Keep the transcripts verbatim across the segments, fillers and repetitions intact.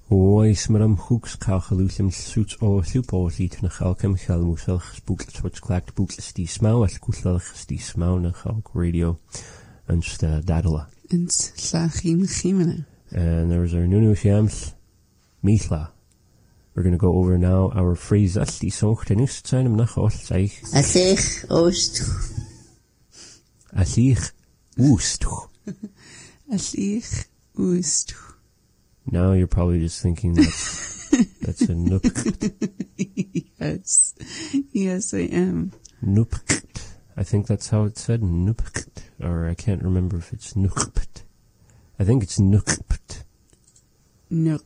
Oes maram hooks kalgelusem suits o thupolit na chalkem chalmusel spooklet what's clacked bootless die smau as kuselch die smau na chalk radio and sta dadala. And slachim chimene. And there's our nunu shams Mithla. We're going to go over now our phrase as die socht en ust zijn hem nach os zeich. Asich oost. Asich oost. Asich oost. Now you're probably just thinking that's that's a nook. Yes. Yes, I am. Nook. I think that's how it's said. Nook. Or I can't remember if it's nook. I think it's nook. Nook.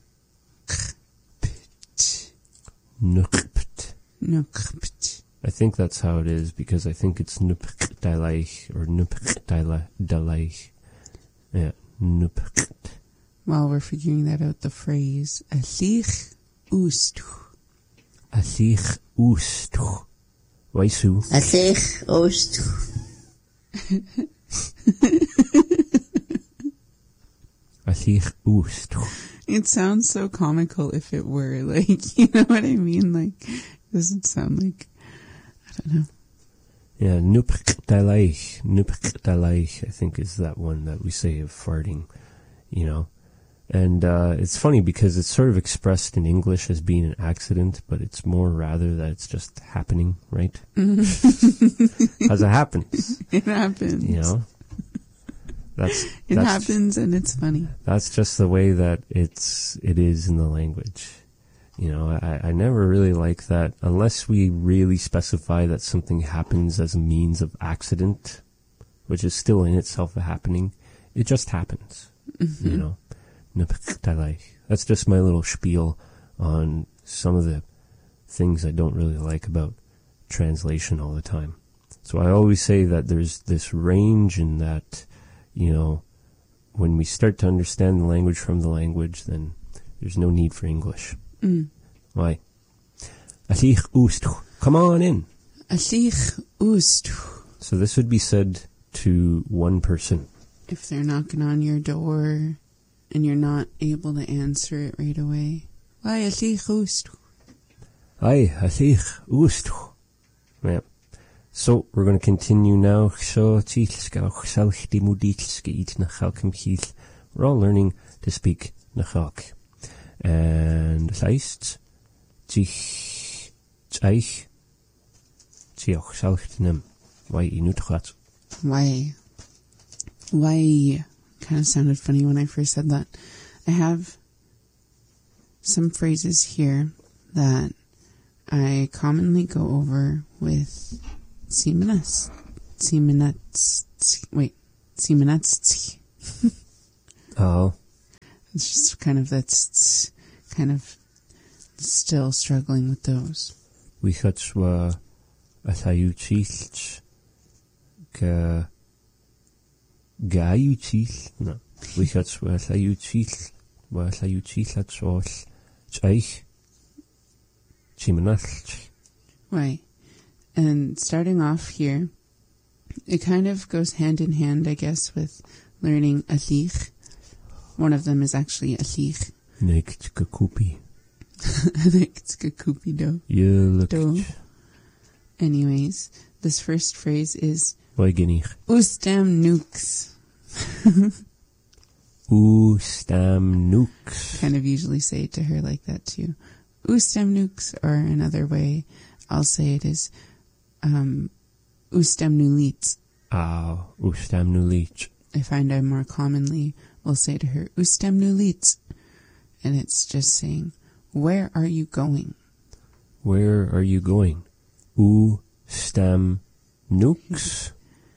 Nukpt. Nukpt. I think that's how it is because I think it's nupkt dalaich or nupkt dalaich. Yeah, nupkt. While we're figuring that out, the phrase asich oost. Asich oost. Waisu. Asich oost. Asich oost. It sounds so comical if it were, like, you know what I mean? Like, it doesn't sound like, I don't know. Yeah, nupkt dalaich. Nupkt dalaich, I think, is that one that we say of farting, you know. And uh, it's funny because it's sort of expressed in English as being an accident, but it's more rather that it's just happening, right? As it happens. It happens. You know? That's, it that's, happens and it's funny. That's just the way that it's it is in the language. You know, I, I never really like that unless we really specify that something happens as a means of accident, which is still in itself a happening. It just happens. Mm-hmm. You know? That's just my little spiel on some of the things I don't really like about translation all the time. So I always say that there's this range in that, you know, when we start to understand the language from the language, then there's no need for English. Mm. Why? Asich oost. Come on in. Asich oost. So this would be said to one person. If they're knocking on your door and you're not able to answer it right away. Why, asich oost. Ay, asich oost. Yeah. So, we're going to continue now. So, we're all learning to speak Nachalk. And das heißt, sich, zeich, zioch, salchtnem, wai inutchat. Why? Why? Kind of sounded funny when I first said that. I have some phrases here that I commonly go over with Siemens. Siemens. Wait. Siemens. Oh. It's just kind of that's kind of still struggling with those. We had wa athayuchich ka gayuchich no. We had wa athayuchich wa athayuchich at source chaich chimanach. Right. And starting off here, it kind of goes hand in hand, I guess, with learning asich. One of them is actually asich. Nektskakupi. Nektskakupi do. Do. Anyways, this first phrase is Waigenich. Ustam nukes. Ustam nukes. Kind of usually say it to her like that too. Ustam nukes, or another way I'll say it is um, Ustam nulits. Ah, Ustam nulits. I find I more commonly will say to her, Ustam nulits. And it's just saying, where are you going? Where are you going? Ustam nukes.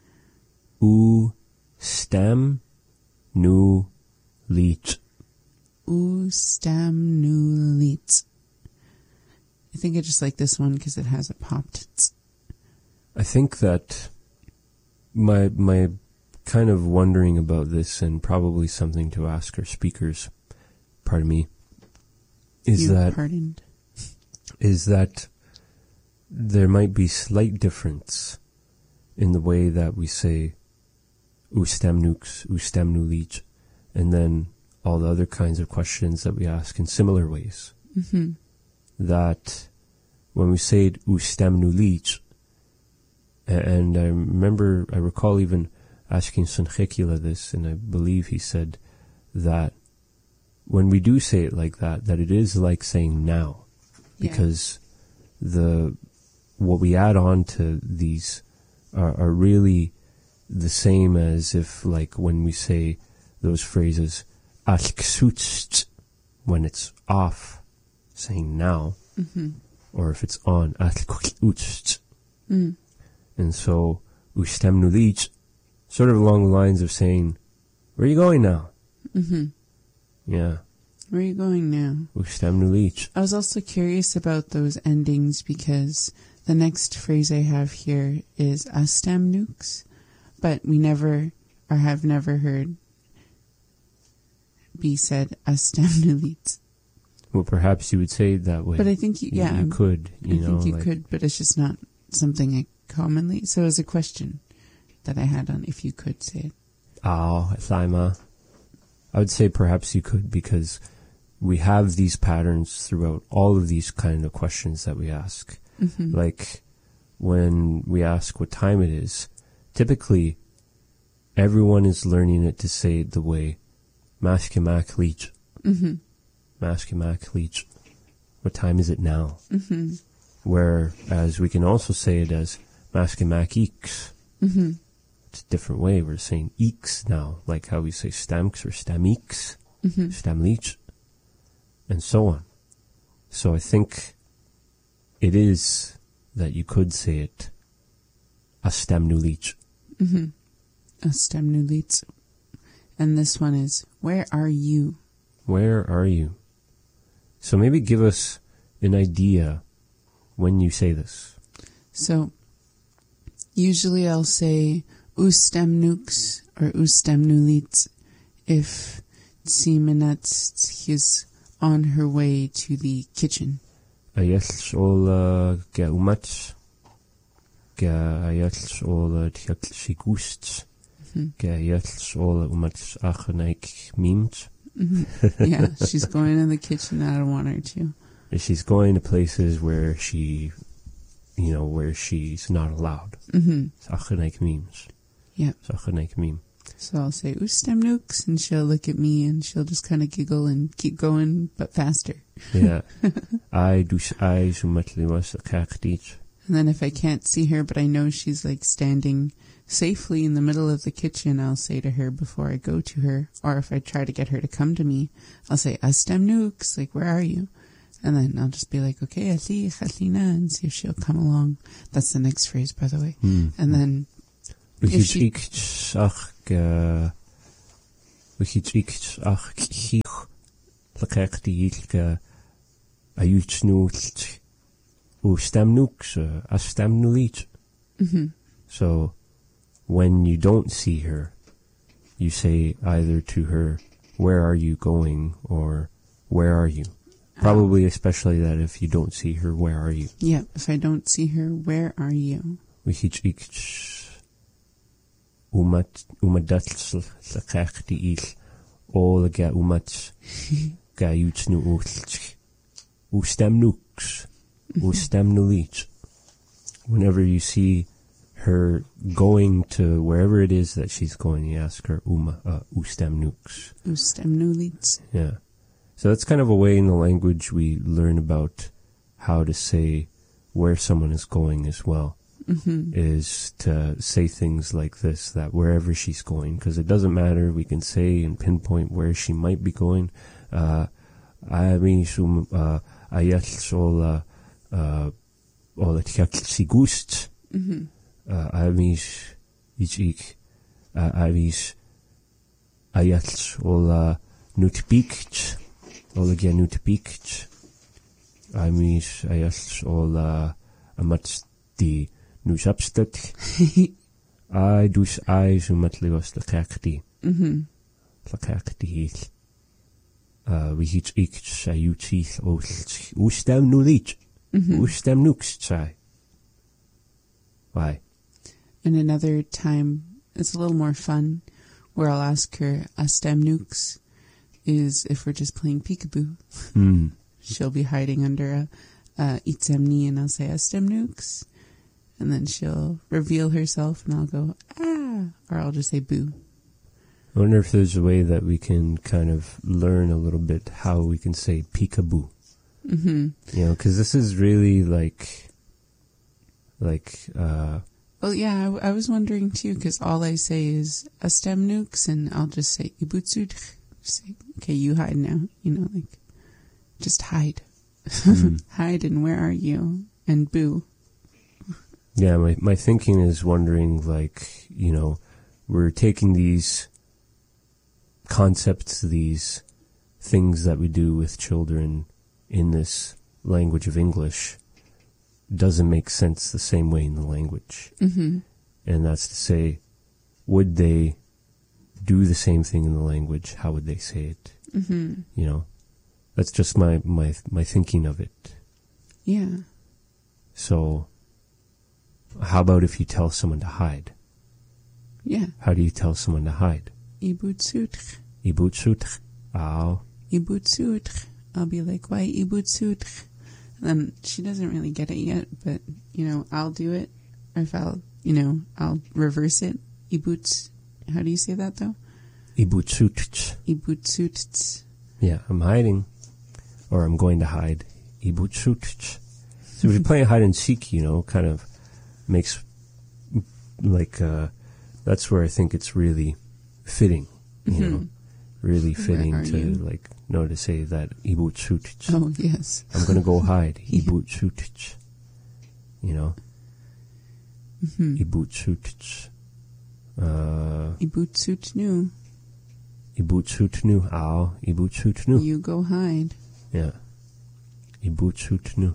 Ustam nulits. Ustam nulits. I think I just like this one because it has a popped tz. I think that my my kind of wondering about this, and probably something to ask our speakers, pardon me, is you that pardoned. is that there might be slight difference in the way that we say ustam nukes, ustam nulich, and then all the other kinds of questions that we ask in similar ways. Mm-hmm. That when we say it, ustemnu lich, and I remember, I recall even asking Sanchekila this, and I believe he said that when we do say it like that, that it is like saying now, because yeah. the what we add on to these are, are really the same as if, like, when we say those phrases, when it's off, saying now, mm-hmm. or if it's on, mm. and so ustemnu lich, sort of along the lines of saying, where are you going now? Mm-hmm. Yeah. Where are you going now? Ustemnu lich. I was also curious about those endings because the next phrase I have here is astemnux, but we never, or have never heard be said astemnu lich. Well, perhaps you would say it that way. But I think, you, yeah. You, you could, you I know. think you like, could, but it's just not something I commonly, so it was a question that I had on if you could say it. Oh, Thaima. I would say perhaps you could, because we have these patterns throughout all of these kind of questions that we ask. Mm-hmm. Like when we ask what time it is, typically everyone is learning it to say it the way Maskimak lich. Mm-hmm. Maskimak lich. What time is it now? Mm-hmm. Whereas we can also say it as Maskimak eeks. Mm-hmm. It's a different way. We're saying eeks now, like how we say stamks or stameeks, mm-hmm. stamlich, and so on. So I think it is that you could say it astemnu lich. Mm-hmm. Astemnu lich. And this one is, where are you? Where are you? So maybe give us an idea when you say this. So usually I'll say ustemnux or ustemnu lich if Simenat is on her way to the kitchen. Ayels ol ge umats ge ayels ol tiak sigust ge ayels ol umats achnaik mims. Yeah, she's going in the kitchen. I don't want her to. She's going to places where she, you know, where she's not allowed. Mm-hmm. Achnaik mims. Yeah. Achnaik mim. So I'll say ustemnux, and she'll look at me and she'll just kind of giggle and keep going, but faster. Yeah. I do. I so much was a cactus. And then if I can't see her, but I know she's like standing safely in the middle of the kitchen, I'll say to her before I go to her, or if I try to get her to come to me, I'll say astemnux, like, where are you? And then I'll just be like, okay, ali, khatlina, and see if she'll come along. That's the next phrase, by the way. Mm. And then if she... Mm-hmm. So when you don't see her, you say either to her, where are you going, or where are you? Probably especially that if you don't see her, where are you? Yeah, if I don't see her, where are you? Umat umadatl sakakti il all ga umat ga yutsnu ulch ustemnux ustemnu lich. Whenever you see her going to wherever it is that she's going, you ask her uma uh, ustemnux. Ustemnu lich. Yeah. So that's kind of a way in the language we learn about how to say where someone is going as well. Mm-hmm. Is to say things like this, that wherever she's going, because it doesn't matter, we can say and pinpoint where she might be going. Uh, I mean, ayat sola, ola si gust. I mean, ich ich, I mean, ayat sola nutbikt, ola ge nutbikt. I mean, ayat sola amat di. Nu substat. I dus I so much was the kakti. Mhm. The kakti. Uh we hit ik say you teeth o ustem nu lich. Ustem nux try. Why? And another time it's a little more fun where I'll ask her astem nux, is if we're just playing peekaboo. Mm. She'll be hiding under a, a itzemni, and I'll say astem nukes, and then she'll reveal herself, and I'll go ah, or I'll just say boo. I wonder if there's a way that we can kind of learn a little bit how we can say peekaboo. Mm-hmm. You know, because this is really like, like, uh... Well, yeah, I, I was wondering too, because all I say is astem nukes, and I'll just say ibutsud. Say, okay, you hide now. You know, like, just hide. Mm. Hide, and where are you? And boo. Yeah, my, my thinking is wondering, like, you know, we're taking these concepts, these things that we do with children in this language of English, doesn't make sense the same way in the language. Mm-hmm. And that's to say, would they do the same thing in the language? How would they say it? Mm-hmm. You know, that's just my, my, my thinking of it. Yeah. So, how about if you tell someone to hide? Yeah. How do you tell someone to hide? Ibutsud. Ibutsud. Ow. Ibutsud. I'll be like, why ibutsud? And she doesn't really get it yet, but, you know, I'll do it. Or if I'll, you know, I'll reverse it. Ibuts. How do you say that, though? Ibutsut. Ibutsut. Yeah, I'm hiding. Or I'm going to hide. Ibutsut. So if you're playing hide and seek, you know, kind of makes, like, uh, that's where I think it's really fitting, you Mm-hmm. know, really fitting to, you? like, know to say that ibutsut. Oh, yes. I'm going to go hide. Yeah. Ibutsut. You know? Mm-hmm. Ibutsut. Uh, Ibutsut nu. Ibutsut nu. Ow. Ibutsut nu. You go hide. Yeah. Ibutsut nu.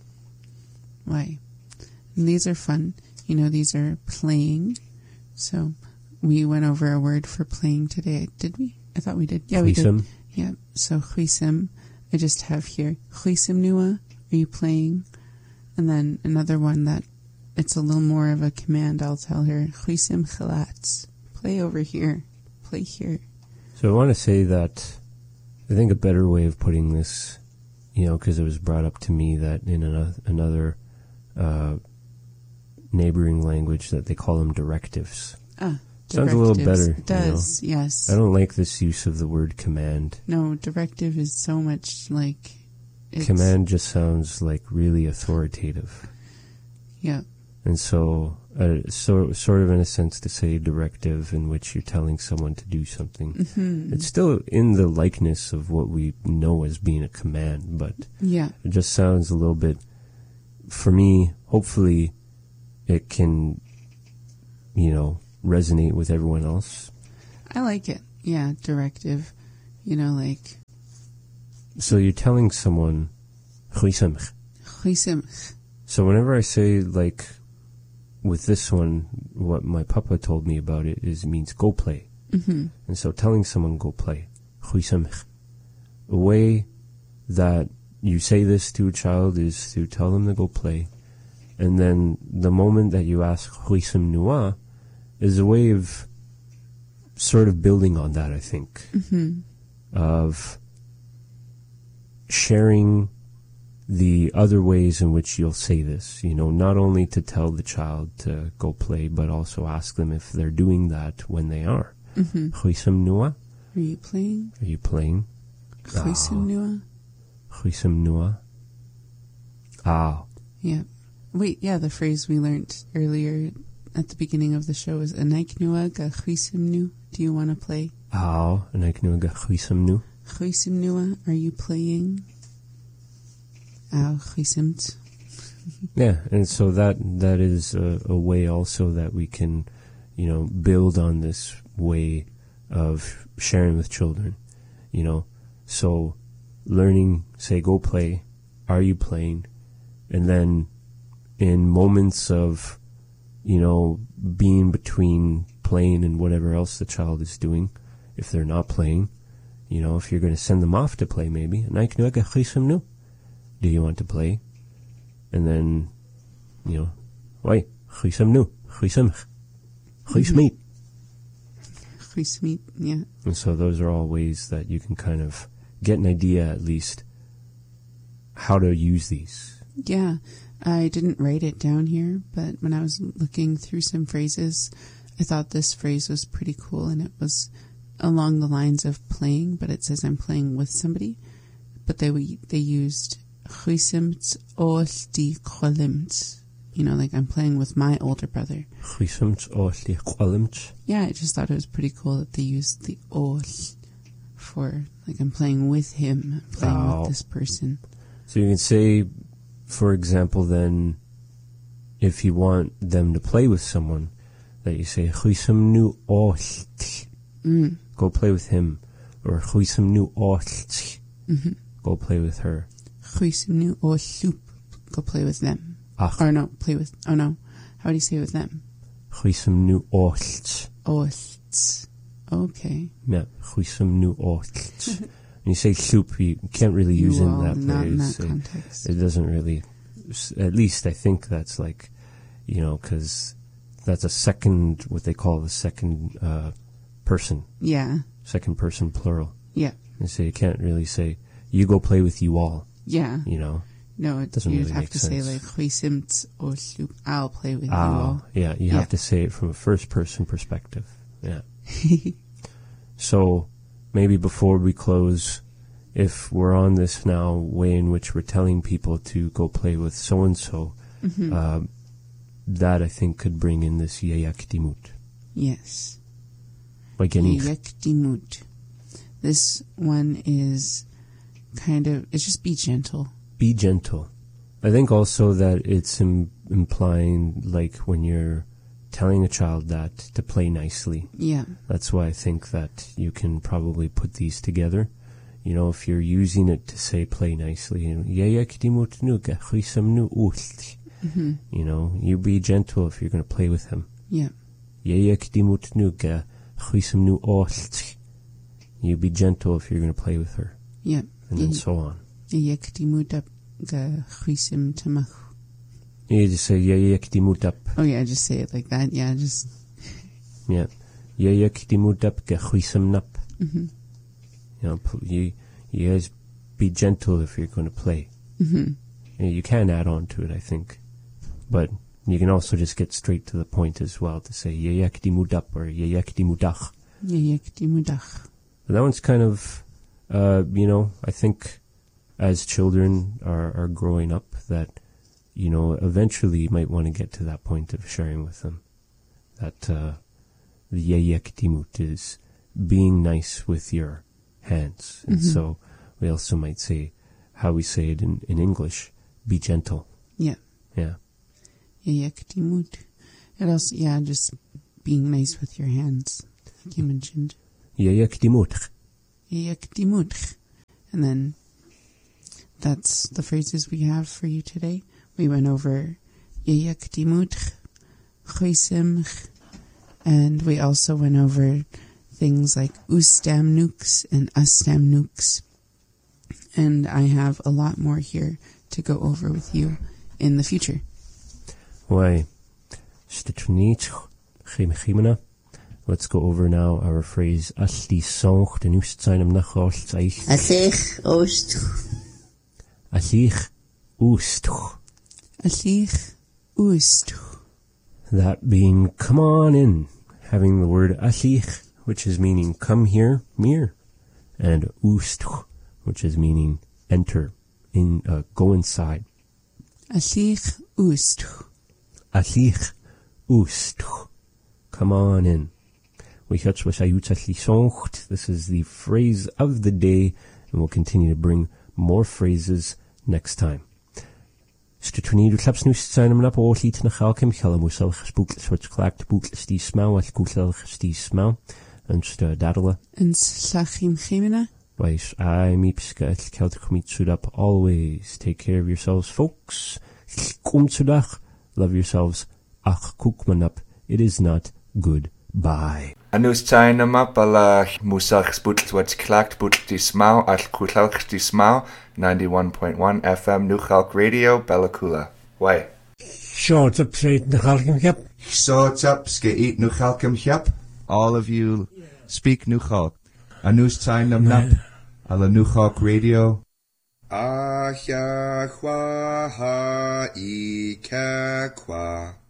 Why? And these are fun. You know, these are playing. So we went over a word for playing today, did we? I thought we did. Yeah, we Huisem. did. Yeah. So huisem. I just have here huisem nua. Are you playing? And then another one that it's a little more of a command. I'll tell her huisem chalats. Play over here. Play here. So I want to say that I think a better way of putting this, you know, because it was brought up to me that in another, another uh, neighboring language that they call them directives. Ah, sounds a little better. It does, you know? yes. I don't like this use of the word command. No, directive is so much like... It's, Command just sounds like really authoritative. Yeah. And so, uh, so, sort of in a sense to say directive in which you're telling someone to do something. Mm-hmm. It's still in the likeness of what we know as being a command, but Yeah. it just sounds a little bit, for me, hopefully it can, you know, resonate with everyone else. I like it. Yeah, directive. You know, like... So you're telling someone, huisem. Huisem. So whenever I say, like, with this one, what my papa told me about it is means go play. Mm-hmm. And so telling someone go play, huisem. A way that you say this to a child is to tell them to go play. And then the moment that you ask huisem nua is a way of sort of building on that, I think. Mm-hmm. Of sharing the other ways in which you'll say this, you know, not only to tell the child to go play, but also ask them if they're doing that when they are. Mm-hmm. Huisem nua? Are you playing? Are you playing? Huisem nua? Huisem nua? Ah. Yeah. Wait, yeah, the phrase we learned earlier at the beginning of the show is Anaik nua ga huisem nu. Do you want to play? Ah. Anaik nua ga huisem nu. Huisem nua, are you playing? Ow, huisemt. Yeah, and so that that is a, a way also that we can, you know, build on this way of sharing with children, you know. So learning, say, go play, are you playing? And then in moments of, you know, being between playing and whatever else the child is doing, if they're not playing, you know, if you're going to send them off to play maybe, do you want to play? And then, you know, why? Huisem nu, huisem, huismeet. Huismeet, yeah. And so those are all ways that you can kind of get an idea, at least, how to use these. Yeah, I didn't write it down here, but when I was looking through some phrases, I thought this phrase was pretty cool, and it was along the lines of playing, but it says I'm playing with somebody, but they they used Huisimt Oldi Kolimt. You know, like I'm playing with my older brother. Yeah, I just thought it was pretty cool that they used the ol for, like, I'm playing with him, I'm playing oh. with this person. So you can say, for example, then, if you want them to play with someone, that you say, mm. go play with him, or mm-hmm. go play with her. Go play with them. Ach. Or no, play with, oh no, how do you say it with them? Okay. Yeah, and you say soup, you can't really use you in that not place. In that it, context. It doesn't really, at least I think that's like, you know, because that's a second, what they call the second uh, person. Yeah. Second person plural. Yeah. And so you can't really say, you go play with you all. Yeah. You know? No, it doesn't you'd really have make to sense. say like Huisimt or soup. I'll play with ah, you all. Yeah, you yeah. have to say it from a first person perspective. Yeah. So maybe before we close, if we're on this now way in which we're telling people to go play with so and so, that I think could bring in this yeyakdimut. Yes. Yeyakdimut. This one is kind of, it's just be gentle. Be gentle. I think also that it's im- implying, like, when you're telling a child that, to play nicely. Yeah. That's why I think that you can probably put these together. You know, if you're using it to say play nicely, you know, mm-hmm. you know, you be gentle if you're going to play with him. Yeah. You be gentle if you're going to play with her. Yeah. And then so on. You just say yeyekdimut. Oh yeah, just say it like that. Yeah, just yeah. Yeyekdimut gehuisemnap. Mm-hmm. You know, you you guys be gentle if you're going to play. Mm-hmm. You, you can add on to it, I think, but you can also just get straight to the point as well to say yeyekdimudap or yeyekdimudach. Yeyekdimudach. That one's kind of, uh, you know, I think as children are, are growing up, that, you know, eventually you might want to get to that point of sharing with them. That uh, the yeyekdimut is being nice with your hands. And mm-hmm. so we also might say, how we say it in, in English, be gentle. Yeah. Yeah. Yeyekdimut. It also, yeah, just being nice with your hands, like you mentioned. Yeyekdimut. Yeyekdimut. And then that's the phrases we have for you today. We went over yeyekdimut, chuisim, and we also went over things like ustam nukes and astam nukes. And I have a lot more here to go over with you in the future. Why? Let's go over now our phrase Asli sonch den ustseinem nachol zeich. Aslich ost. Aslich ust. Aslich ust. That being come on in, having the word aslich, which is meaning come here, mir, and ust, which is meaning enter, in uh, go inside. Aslich ust. Aslich ust. Come on in. This is the phrase of the day, and we'll continue to bring more phrases next time. Stutrini du klaps nu zijn op oorliet na galkem gelle moest al gespoekt soort klaakt boekles die smau wat koetel die smau en stu dadele en slachim gemina. Wees I miepska het kelt gemit up always take care of yourselves folks. Kom dag. Love yourselves. Ach koekman up. It is not good. Bye. Anus zijn map ala musach spoetelt wat klaakt boetelt die smau al koetel die smau. ninety-one point one F M New Chalk Radio, Bella Coola. Why? Short up, straight New Chalk. Short up, skate New Chalk. All of you Speak Nuchalk. Anus Tain Nam Nap. Ala Nuchalk Radio. Ah ya kwa ha I ka kwa.